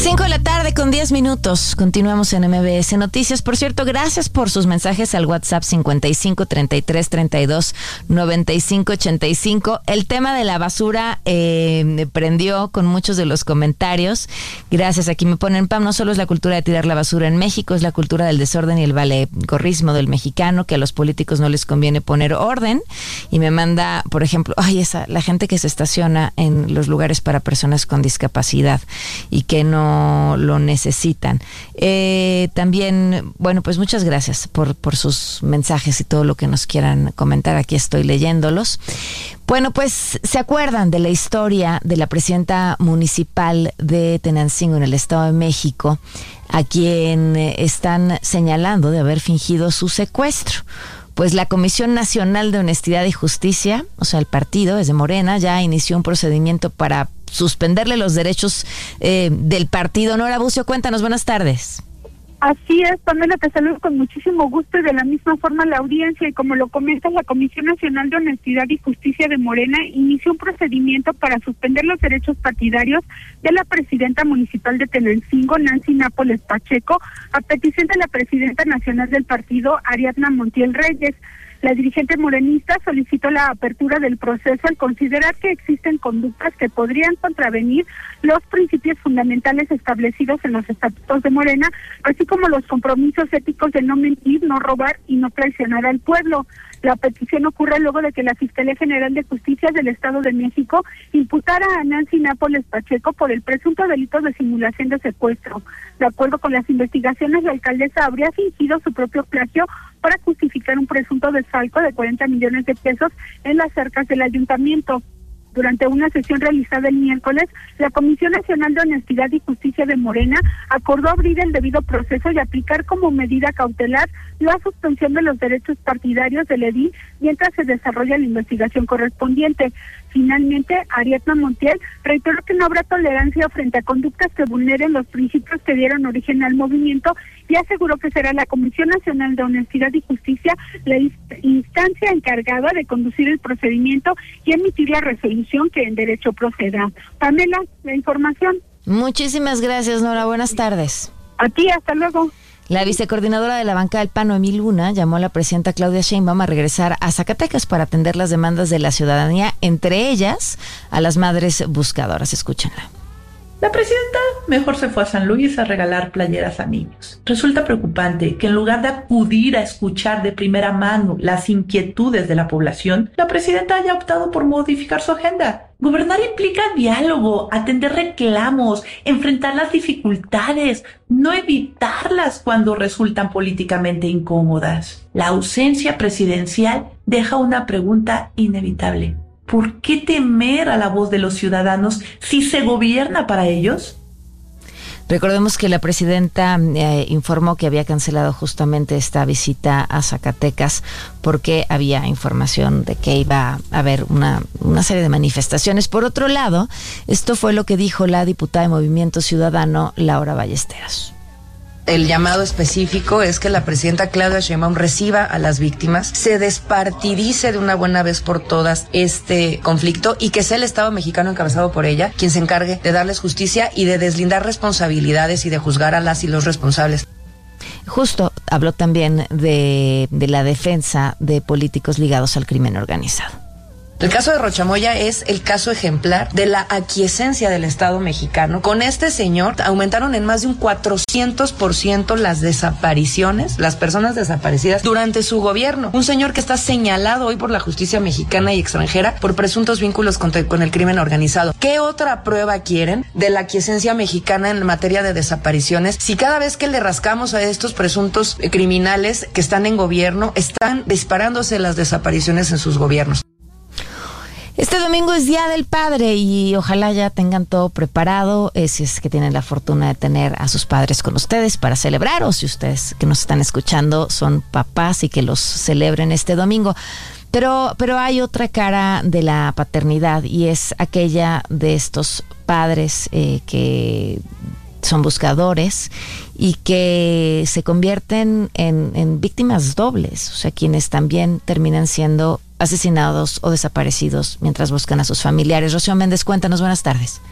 5:10 p.m. Continuamos en MBS Noticias. Por cierto, gracias por sus mensajes al WhatsApp 55 33 32 95 85. El tema de la basura prendió con muchos de los comentarios. Gracias. Aquí me ponen, Pam, no solo es la cultura de tirar la basura en México, es la cultura del desorden y el valecorrismo del mexicano, que a los políticos no les conviene poner orden. Y me manda, por ejemplo, la gente que se estaciona en los lugares para personas con discapacidad y que no lo necesitan. También, bueno, pues muchas gracias por sus mensajes y todo lo que nos quieran comentar. Aquí estoy leyéndolos. Bueno, pues se acuerdan de la historia de la presidenta municipal de Tenancingo en el Estado de México, a quien están señalando de haber fingido su secuestro. Pues la Comisión Nacional de Honestidad y Justicia, o sea, el partido es de Morena, ya inició un procedimiento para suspenderle los derechos del partido. Nora Bucio, cuéntanos, buenas tardes. Así es, Pamela, te saludo con muchísimo gusto y de la misma forma la audiencia. Y como lo comenta, la Comisión Nacional de Honestidad y Justicia de Morena inició un procedimiento para suspender los derechos partidarios de la presidenta municipal de Tenancingo, Nancy Nápoles Pacheco, a petición de la presidenta nacional del partido, Ariadna Montiel Reyes. La dirigente morenista solicitó la apertura del proceso al considerar que existen conductas que podrían contravenir los principios fundamentales establecidos en los estatutos de Morena, así como los compromisos éticos de no mentir, no robar y no traicionar al pueblo. La petición ocurre luego de que la Fiscalía General de Justicia del Estado de México imputara a Nancy Nápoles Pacheco por el presunto delito de simulación de secuestro. De acuerdo con las investigaciones, la alcaldesa habría fingido su propio plagio para justificar un presunto desfalco de 40 millones de pesos en las arcas del ayuntamiento. Durante una sesión realizada el miércoles, la Comisión Nacional de Honestidad y Justicia de Morena acordó abrir el debido proceso y aplicar como medida cautelar la suspensión de los derechos partidarios del edil mientras se desarrolla la investigación correspondiente. Finalmente, Ariadna Montiel reiteró que no habrá tolerancia frente a conductas que vulneren los principios que dieron origen al movimiento y aseguró que será la Comisión Nacional de Honestidad y Justicia la instancia encargada de conducir el procedimiento y emitir la resolución que en derecho proceda. Pamela, la información. Muchísimas gracias, Nora. Buenas tardes. A ti, hasta luego. La vicecoordinadora de la bancada del PAN, Noemí Luna, llamó a la presidenta Claudia Sheinbaum a regresar a Zacatecas para atender las demandas de la ciudadanía, entre ellas a las madres buscadoras. Escúchenla. La presidenta mejor se fue a San Luis a regalar playeras a niños. Resulta preocupante que en lugar de acudir a escuchar de primera mano las inquietudes de la población, la presidenta haya optado por modificar su agenda. Gobernar implica diálogo, atender reclamos, enfrentar las dificultades, no evitarlas cuando resultan políticamente incómodas. La ausencia presidencial deja una pregunta inevitable. ¿Por qué temer a la voz de los ciudadanos si se gobierna para ellos? Recordemos que la presidenta informó que había cancelado justamente esta visita a Zacatecas porque había información de que iba a haber una serie de manifestaciones. Por otro lado, esto fue lo que dijo la diputada de Movimiento Ciudadano, Laura Ballesteros. El llamado específico es que la presidenta Claudia Sheinbaum reciba a las víctimas, se despartidice de una buena vez por todas este conflicto y que sea el Estado mexicano encabezado por ella quien se encargue de darles justicia y de deslindar responsabilidades y de juzgar a las y los responsables. Justo habló también de la defensa de políticos ligados al crimen organizado. El caso de Rochamoya es el caso ejemplar de la aquiescencia del Estado mexicano. Con este señor aumentaron en más de un 400% las desapariciones, las personas desaparecidas durante su gobierno. Un señor que está señalado hoy por la justicia mexicana y extranjera por presuntos vínculos con el crimen organizado. ¿Qué otra prueba quieren de la aquiescencia mexicana en materia de desapariciones? Si cada vez que le rascamos a estos presuntos criminales que están en gobierno, están disparándose las desapariciones en sus gobiernos. Este domingo es Día del Padre y ojalá ya tengan todo preparado, si es que tienen la fortuna de tener a sus padres con ustedes para celebrar, o si ustedes que nos están escuchando son papás y que los celebren este domingo. Pero hay otra cara de la paternidad y es aquella de estos padres que son buscadores y que se convierten en víctimas dobles, o sea, quienes también terminan siendo asesinados o desaparecidos mientras buscan a sus familiares. Rocío Méndez, cuéntanos, buenas tardes.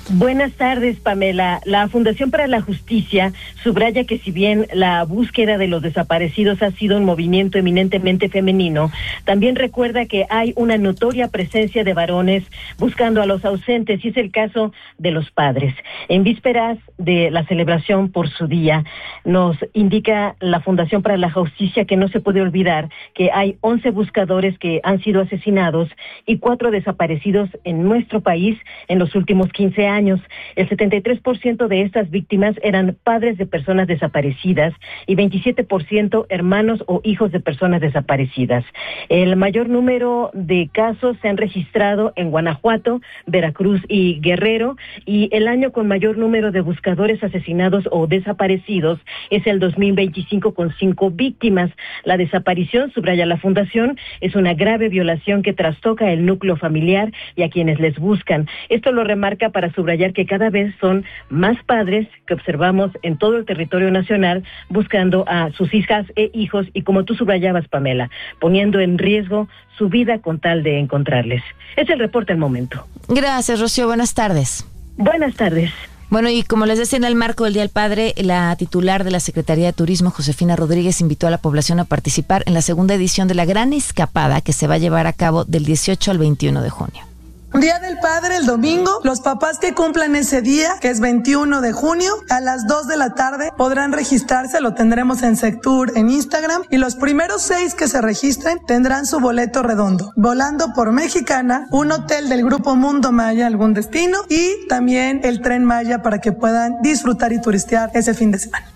Buenas tardes, Pamela. La Fundación para la Justicia subraya que si bien la búsqueda de los desaparecidos ha sido un movimiento eminentemente femenino, también recuerda que hay una notoria presencia de varones buscando a los ausentes, y es el caso de los padres. En vísperas de la celebración por su día, nos indica la Fundación para la Justicia que no se puede olvidar que hay 11 buscadores que han sido asesinados y 4 desaparecidos en nuestro país en los últimos 15 años. El 73% de estas víctimas eran padres de personas desaparecidas y 27% hermanos o hijos de personas desaparecidas. El mayor número de casos se han registrado en Guanajuato, Veracruz y Guerrero, y el año con mayor número de buscadores asesinados o desaparecidos es el 2025, con 5 víctimas. La desaparición, subraya la Fundación, es una grave violación que trastoca el núcleo familiar y a quienes les buscan. Esto lo remarca para subrayar que cada vez son más padres que observamos en todo el territorio nacional buscando a sus hijas e hijos, y como tú subrayabas, Pamela, poniendo en riesgo su vida con tal de encontrarles. Es el reporte al momento. Gracias, Rocío. Buenas tardes. Buenas tardes. Bueno, y como les decía, en el marco del Día del Padre, la titular de la Secretaría de Turismo, Josefina Rodríguez, invitó a la población a participar en la segunda edición de la Gran Escapada, que se va a llevar a cabo del 18 al 21 de junio. Día del Padre el domingo. Los papás que cumplan ese día, que es 21 de junio, a las 2 de la tarde podrán registrarse. Lo tendremos en Sectur en Instagram, y los primeros 6 que se registren tendrán su boleto redondo. Volando por Mexicana, un hotel del Grupo Mundo Maya, algún destino, y también el Tren Maya para que puedan disfrutar y turistear ese fin de semana.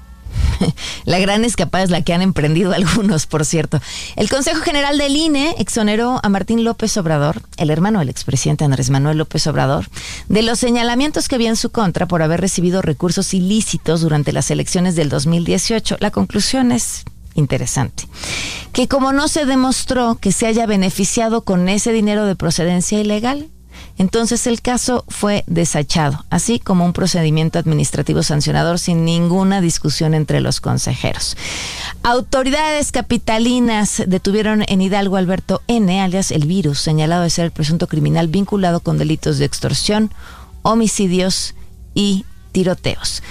La Gran Escapada es la que han emprendido algunos, por cierto. El Consejo General del INE exoneró a Martín López Obrador, el hermano del expresidente Andrés Manuel López Obrador, de los señalamientos que había en su contra por haber recibido recursos ilícitos durante las elecciones del 2018. La conclusión es interesante, que como no se demostró que se haya beneficiado con ese dinero de procedencia ilegal, entonces el caso fue desechado, así como un procedimiento administrativo sancionador sin ninguna discusión entre los consejeros. Autoridades capitalinas detuvieron en Hidalgo a Alberto N., alias El Virus, señalado de ser el presunto criminal vinculado con delitos de extorsión, homicidios y tiroteos.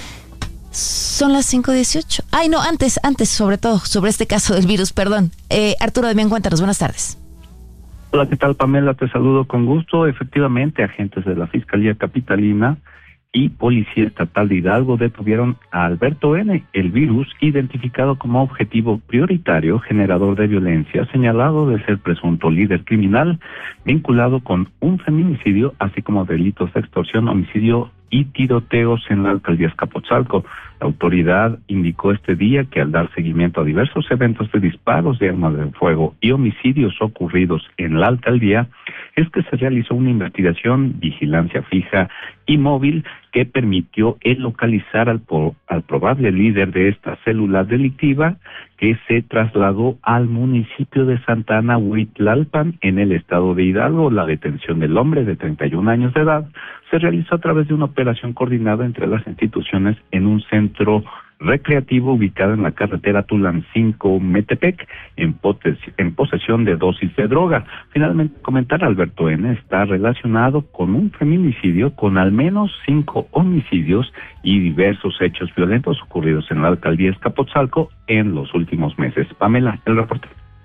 Son las 5:18. Ay, no, antes, sobre todo, sobre este caso del Virus, perdón. Arturo Damián, cuéntanos, buenas tardes. Hola, ¿qué tal, Pamela? Te saludo con gusto. Efectivamente, agentes de la Fiscalía Capitalina y Policía Estatal de Hidalgo detuvieron a Alberto N., El Virus, identificado como objetivo prioritario generador de violencia, señalado de ser presunto líder criminal vinculado con un feminicidio, así como delitos de extorsión, homicidio y tiroteos en la alcaldía Azcapotzalco. La autoridad indicó este día que al dar seguimiento a diversos eventos de disparos de armas de fuego y homicidios ocurridos en la alcaldía, es que se realizó una investigación, vigilancia fija y móvil que permitió localizar al probable líder de esta célula delictiva, que se trasladó al municipio de Santa Ana, Huitlalpan, en el estado de Hidalgo. La detención del hombre de 31 años de edad se realizó a través de una operación coordinada entre las instituciones en un centro recreativo ubicado en la carretera Tulancingo-Metepec, en posesión de dosis de droga. Finalmente, comentar, Alberto N. está relacionado con un feminicidio, con al menos 5 homicidios y diversos hechos violentos ocurridos en la alcaldía Azcapotzalco en los últimos meses. Pamela, el reporte.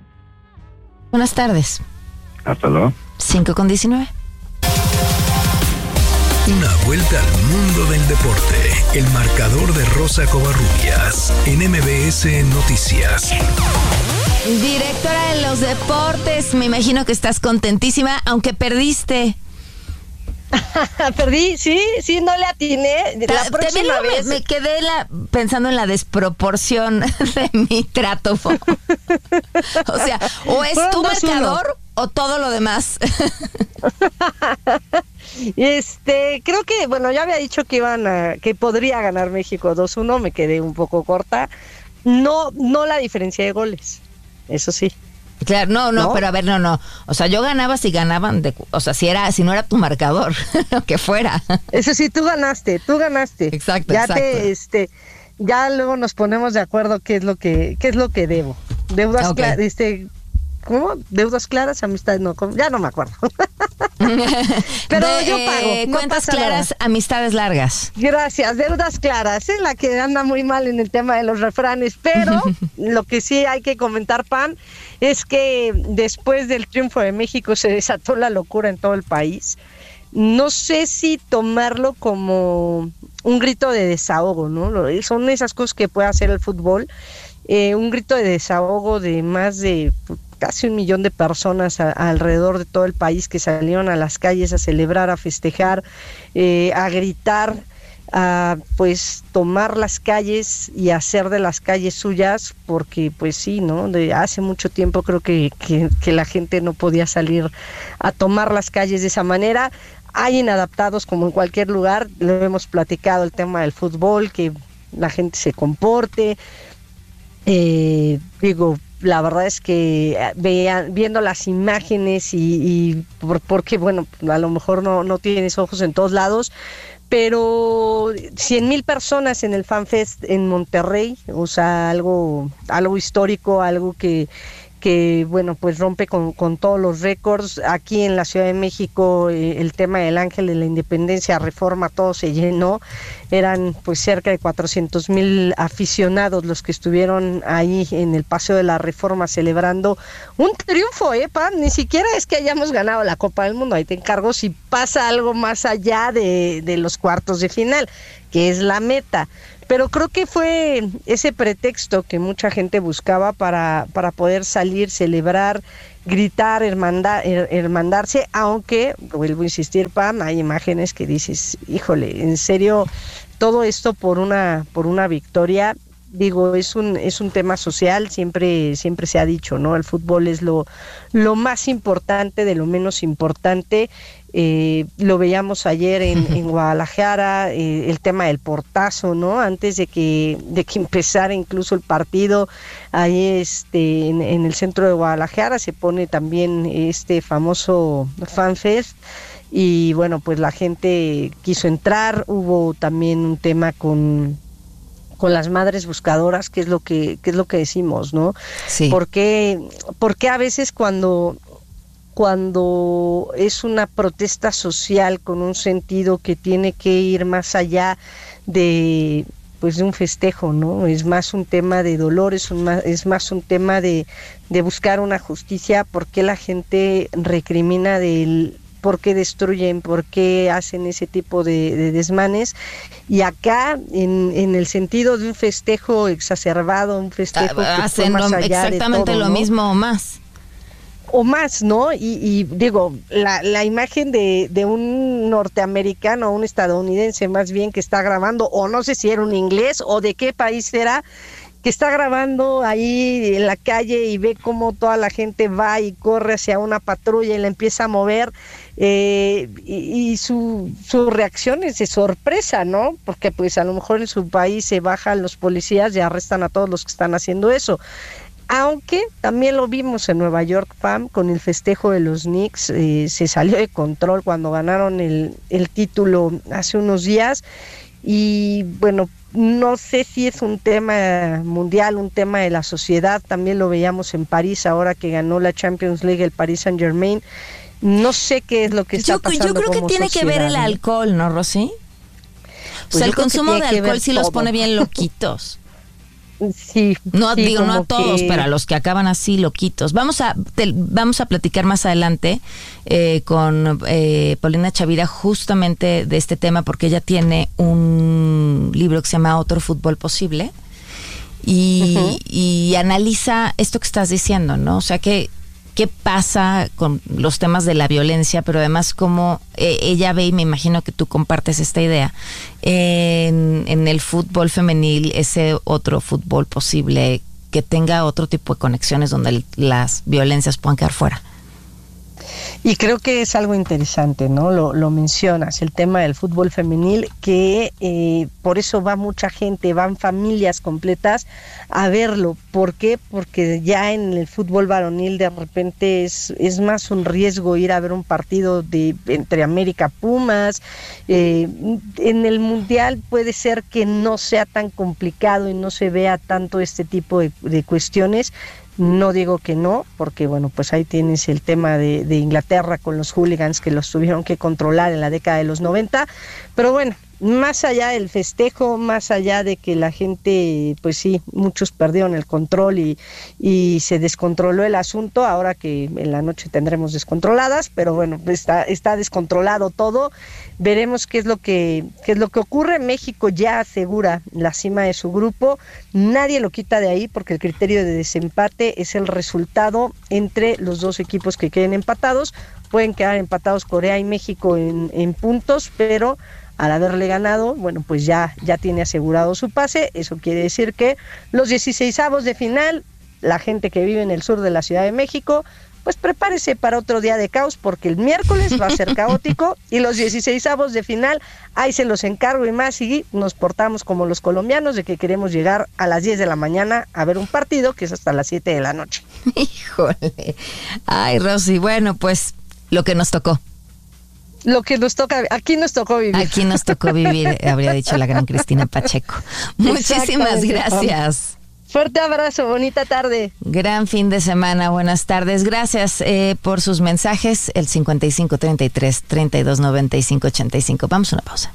Buenas tardes. Hasta luego. 5:19. Una vuelta al mundo del deporte. El marcador de Rosa Covarrubias en MBS Noticias. Directora de los deportes, me imagino que estás contentísima, aunque perdiste. Perdí, sí, no le atiné. La próxima vez me quedé pensando en la desproporción de mi trato. O sea, o es tu marcador o todo lo demás. Creo que, bueno, ya había dicho que podría ganar México 2-1, me quedé un poco corta. No la diferencia de goles, eso sí. Claro, no, pero a ver, no. O sea, yo ganaba si ganaban, o sea, si no era tu marcador, lo que fuera. Eso sí, tú ganaste. Exacto, ya exacto. Ya luego nos ponemos de acuerdo qué es lo que debo. Deudas okay. ¿Cómo? ¿Deudas claras? Amistad, no, ya no me acuerdo. Pero yo pago. No cuentas pasa claras, nada. amistades largas. Gracias, deudas claras, es la que anda muy mal en el tema de los refranes, pero lo que sí hay que comentar, Pam, es que después del triunfo de México se desató la locura en todo el país. No sé si tomarlo como un grito de desahogo, ¿no? Son esas cosas que puede hacer el fútbol, un grito de desahogo de más de casi 1 millón de personas alrededor de todo el país que salieron a las calles a celebrar, a festejar, a gritar, a pues tomar las calles y hacer de las calles suyas, porque pues sí, ¿no? Hace mucho tiempo creo que la gente no podía salir a tomar las calles de esa manera. Hay inadaptados como en cualquier lugar, lo hemos platicado, el tema del fútbol, que la gente se comporte, la verdad es que viendo las imágenes porque bueno, a lo mejor no tienes ojos en todos lados, pero 100,000 personas en el FanFest en Monterrey, o sea, algo histórico, algo que bueno, pues rompe con todos los récords. Aquí en la Ciudad de México, el tema del Ángel de la Independencia, Reforma, todo se llenó. Eran pues cerca de 400,000 aficionados los que estuvieron ahí en el Paseo de la Reforma celebrando un triunfo, Pam, ni siquiera es que hayamos ganado la Copa del Mundo. Ahí te encargo si pasa algo más allá de los cuartos de final, que es la meta. Pero creo que fue ese pretexto que mucha gente buscaba para poder salir, celebrar, gritar, hermandarse, aunque, vuelvo a insistir, Pam, hay imágenes que dices, híjole, en serio, todo esto por una victoria. Digo, es un tema social, siempre se ha dicho, ¿no? El fútbol es lo más importante de lo menos importante. Lo veíamos ayer en Guadalajara, el tema del portazo, ¿no? Antes de que empezara incluso el partido, ahí en el centro de Guadalajara se pone también este famoso FanFest. Y bueno, pues la gente quiso entrar, hubo también un tema con las madres buscadoras, que es lo que decimos, ¿no? Sí. Porque a veces cuando es una protesta social con un sentido que tiene que ir más allá de un festejo, ¿no? Es más un tema de dolor, es más un tema de buscar una justicia. ¿Por qué la gente recrimina por qué destruyen, por qué hacen ese tipo de desmanes? Y acá, en el sentido de un festejo exacerbado, un festejo que hacen más allá exactamente de todo, lo ¿no? mismo o más, ¿no? Y digo, la imagen de un norteamericano, un estadounidense más bien, que está grabando, o no sé si era un inglés o de qué país era, que está grabando ahí en la calle y ve cómo toda la gente va y corre hacia una patrulla y la empieza a mover, y su reacción es de sorpresa, ¿no? Porque pues a lo mejor en su país se bajan los policías y arrestan a todos los que están haciendo eso. Aunque también lo vimos en Nueva York, Pam, con el festejo de los Knicks, se salió de control cuando ganaron el título hace unos días. Y bueno, no sé si es un tema mundial, un tema de la sociedad. También lo veíamos en París, ahora que ganó la Champions League el Paris Saint-Germain. No sé qué es lo que está pasando. Yo creo que tiene que ver el alcohol, ¿no, Rosy? Pues o sea, el consumo de alcohol sí los pone bien loquitos. Sí. No sí, digo no a todos, pero a los que acaban así loquitos. Vamos a platicar más adelante con Paulina Chavira justamente de este tema, porque ella tiene un libro que se llama Otro Fútbol Posible y analiza esto que estás diciendo, ¿no? O sea, qué pasa con los temas de la violencia, pero además cómo ella ve, y me imagino que tú compartes esta idea, en el fútbol femenil, ese otro fútbol posible que tenga otro tipo de conexiones donde las violencias puedan quedar fuera. Y creo que es algo interesante, ¿no? Lo mencionas, el tema del fútbol femenil, que por eso va mucha gente, van familias completas a verlo. ¿Por qué? Porque ya en el fútbol varonil de repente es más un riesgo ir a ver un partido entre América Pumas. En el Mundial puede ser que no sea tan complicado y no se vea tanto este tipo de cuestiones, No digo que no, porque bueno, pues ahí tienes el tema de Inglaterra con los hooligans que los tuvieron que controlar en la década de los 90, pero bueno, más allá del festejo, más allá de que la gente, pues sí, muchos perdieron el control y se descontroló el asunto, ahora que en la noche tendremos descontroladas, pero bueno, está descontrolado todo. Veremos qué es lo que ocurre. México ya asegura la cima de su grupo, nadie lo quita de ahí porque el criterio de desempate es el resultado entre los dos equipos que queden empatados. Pueden quedar empatados Corea y México en puntos, pero al haberle ganado, bueno, pues ya tiene asegurado su pase. Eso quiere decir que los 16avos de final, la gente que vive en el sur de la Ciudad de México, pues prepárese para otro día de caos, porque el miércoles va a ser caótico y los 16avos de final, ahí se los encargo y más, y nos portamos como los colombianos de que queremos llegar a las 10 de la mañana a ver un partido que es hasta las 7 de la noche. Híjole. Ay, Rosy, bueno, pues lo que nos tocó. Lo que nos toca, aquí nos tocó vivir. Aquí nos tocó vivir, habría dicho la gran Cristina Pacheco. Muchísimas gracias. Fuerte abrazo, bonita tarde. Gran fin de semana, buenas tardes. Gracias por sus mensajes, el 5533-329585. Vamos a una pausa.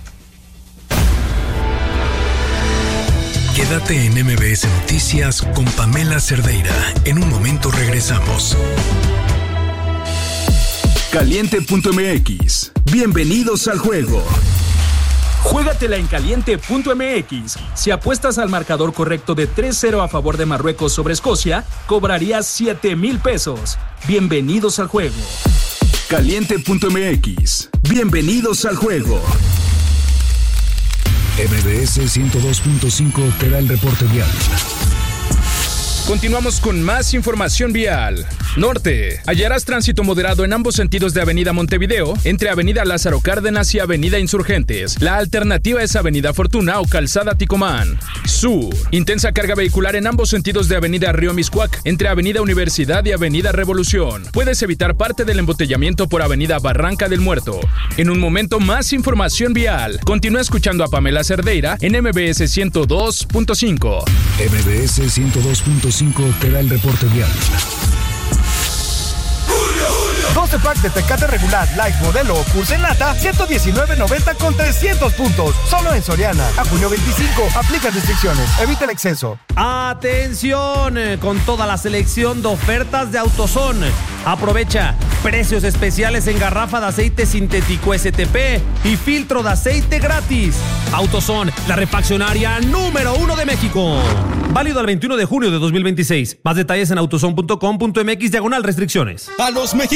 Quédate en MBS Noticias con Pamela Cerdeira. En un momento regresamos. Caliente.mx. Bienvenidos al juego. Juégatela en Caliente.mx. Si apuestas al marcador correcto de 3-0 a favor de Marruecos sobre Escocia, cobrarías 7,000 pesos. Bienvenidos al juego. Caliente.mx. Bienvenidos al juego. MBS 102.5 te da el reporte vial. Continuamos con más información vial. Norte. Hallarás tránsito moderado en ambos sentidos de Avenida Montevideo, entre Avenida Lázaro Cárdenas y Avenida Insurgentes. La alternativa es Avenida Fortuna o Calzada Ticomán. Sur. Intensa carga vehicular en ambos sentidos de Avenida Río Miscuac, entre Avenida Universidad y Avenida Revolución. Puedes evitar parte del embotellamiento por Avenida Barranca del Muerto. En un momento, más información vial. Continúa escuchando a Pamela Cerdeira en MBS 102.5. MBS 102.5 te da el reporte vial. 12 pack de Tecate regular, light, modelo o Pulse Nata, $119.90 con 300 puntos. Solo en Soriana. A junio 25. Aplica restricciones. Evita el exceso. ¡Atención! Con toda la selección de ofertas de AutoZone. Aprovecha precios especiales en garrafa de aceite sintético STP y filtro de aceite gratis. AutoZone, la refaccionaria número 1 de México. Válido al 21 de junio de 2026. Más detalles en autozone.com.mx/restricciones. A los mexicanos